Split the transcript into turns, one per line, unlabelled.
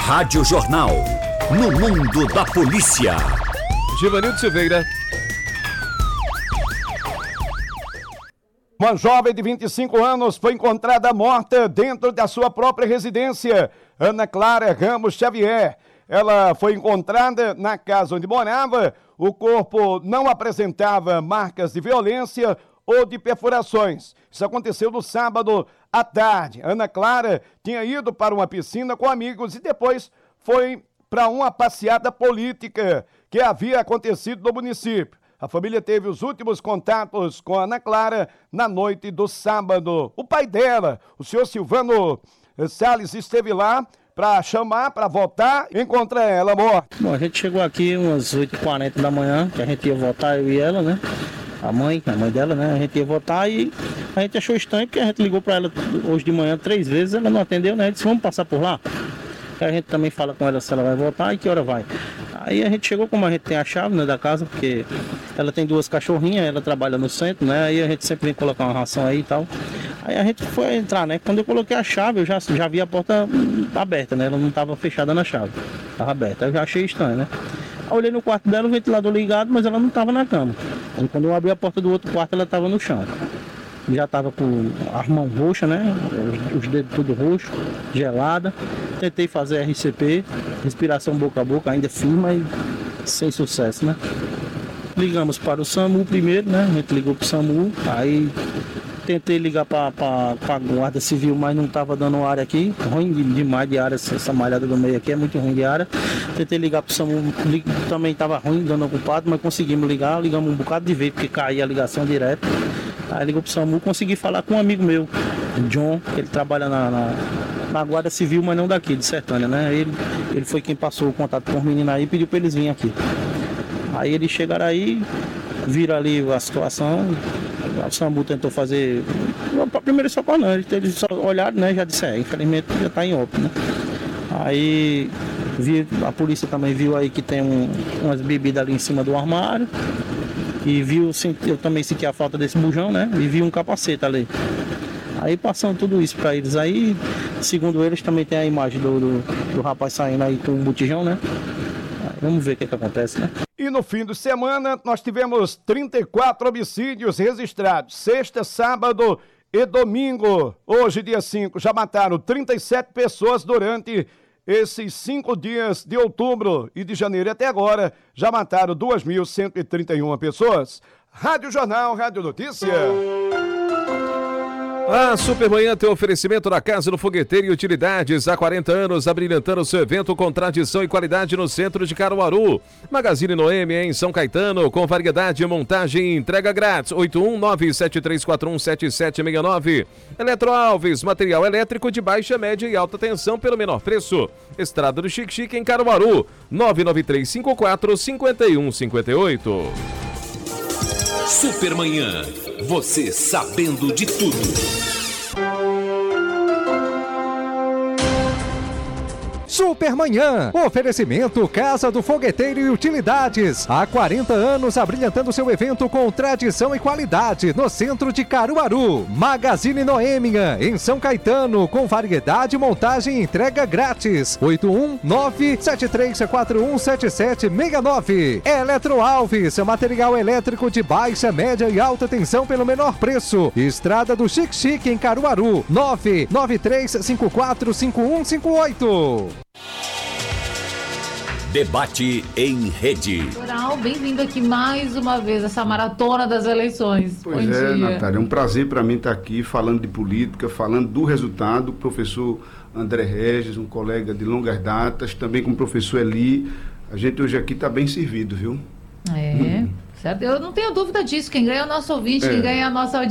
Rádio Jornal, no mundo da polícia.
Givanildo Silveira.
Uma jovem de 25 anos foi encontrada morta dentro da sua própria residência. Ana Clara Ramos Xavier. Ela foi encontrada na casa onde morava. O corpo não apresentava marcas de violência ou de perfurações. Isso aconteceu no sábado à tarde. Ana Clara tinha ido para uma piscina com amigos e depois foi para uma passeata política que havia acontecido no município. A família teve os últimos contatos com a Ana Clara na noite do sábado. O pai dela, o senhor Silvano Salles, esteve lá para chamar, para votar, encontrar ela morta.
Bom, a gente chegou aqui umas 8h40 da manhã, que a gente ia votar, eu e ela, né? A mãe dela, né? A gente ia votar e a gente achou estranho, porque a gente ligou para ela hoje de manhã 3 vezes, ela não atendeu, né? Disse, vamos passar por lá? A gente também fala com ela se ela vai votar e que hora vai. Aí a gente chegou, como a gente tem a chave, né, da casa, porque ela tem 2 cachorrinhas, ela trabalha no centro, né? Aí a gente sempre vem colocar uma ração aí e tal. Aí a gente foi entrar, né? Quando eu coloquei a chave, eu já vi a porta aberta, né? Ela não estava fechada na chave, estava aberta. Eu já achei estranho, né? Aí olhei no quarto dela, o ventilador ligado, mas ela não estava na cama. E quando eu abri a porta do outro quarto, ela estava no chão. Já estava com as mãos roxas, né? Os dedos tudo roxo, gelada. Tentei fazer RCP, respiração boca a boca, ainda firme, mas sem sucesso, né? Ligamos para o SAMU primeiro, né? A gente ligou para o SAMU, aí tentei ligar para a Guarda Civil, mas não estava dando área aqui. Ruim demais de área, essa malhada do meio aqui é muito ruim de área. Tentei ligar para o SAMU, também estava ruim, dando ocupado, mas conseguimos ligar, ligamos um bocado de vez, porque caía a ligação direto. Aí ligou pro SAMU, consegui falar com um amigo meu, o John, que ele trabalha na Guarda Civil, mas não daqui, de Sertânia, né? Ele foi quem passou o contato com os meninos aí e pediu para eles virem aqui. Aí eles chegaram aí, viram ali a situação, o SAMU tentou fazer primeiro socorro não, eles só olharam, né? Já disseram, infelizmente já está em óbito, né? Aí a polícia também viu aí que tem umas bebidas ali em cima do armário. E eu também senti a falta desse bujão, né? E vi um capacete ali. Aí passando tudo isso para eles aí, segundo eles também tem a imagem do rapaz saindo aí com um botijão, né? Aí vamos ver o que acontece, né?
E no fim de semana nós tivemos 34 homicídios registrados, sexta, sábado e domingo. Hoje, dia 5, já mataram 37 pessoas durante esses 5 dias de outubro e de janeiro até agora, já mataram 2.131 pessoas. Rádio Jornal, Rádio Notícia.
A Supermanhã tem oferecimento na Casa do Fogueteiro e Utilidades. Há 40 anos, abrilhantando seu evento com tradição e qualidade no centro de Caruaru. Magazine Noêmia em São Caetano, com variedade, montagem e entrega grátis. 81973417769. Eletro Alves, material elétrico de baixa, média e alta tensão pelo menor preço. Estrada do Xique-Xique em Caruaru. 99354-5158.
Supermanhã, você sabendo de tudo.
Supermanhã, oferecimento Casa do Fogueteiro e Utilidades. Há 40 anos abrilhantando seu evento com tradição e qualidade no centro de Caruaru. Magazine Noêmia em São Caetano, com variedade, montagem e entrega grátis. 81973417769. Eletro Alves, material elétrico de baixa, média e alta tensão pelo menor preço. Estrada do Xique-Xique em Caruaru. 993545158.
Debate em rede.
Bem-vindo aqui mais uma vez, essa maratona das eleições.
Pois
Bom
é,
dia.
Natália, é um prazer para mim estar aqui falando de política, falando do resultado. O professor André Regis, um colega de longas datas, também com o professor Eli. A gente hoje aqui está bem servido, viu?
Certo? Eu não tenho dúvida disso. Quem ganha é o nosso ouvinte, quem ganha é a nossa audiência.